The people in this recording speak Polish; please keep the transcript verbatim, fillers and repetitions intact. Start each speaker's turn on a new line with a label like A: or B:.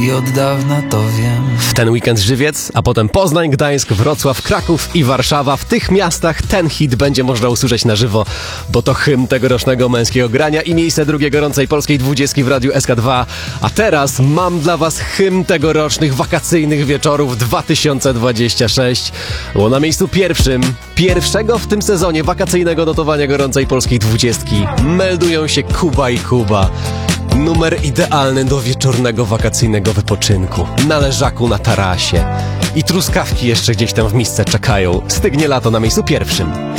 A: i od dawna to wiem.
B: W ten weekend Żywiec, a potem Poznań, Gdańsk, Wrocław, Kraków i Warszawa. W tych miastach ten hit będzie można usłyszeć na żywo, bo to hymn tegorocznego męskiego grania i miejsce drugiej gorącej polskiej dwudziestki w Radiu S K dwa. A teraz mam dla was hymn tegorocznych wakacyjnych wieczorów dwa tysiące dwudziesty szósty. Bo na miejscu pierwszym, pierwszego w tym sezonie wakacyjnego notowania gorącej polskiej dwudziestki meldują się Kuba i Kuba. Numer idealny do wieczornego wakacyjnego wypoczynku. Na leżaku na tarasie. I truskawki jeszcze gdzieś tam w misce czekają. Stygnie lato na miejscu pierwszym.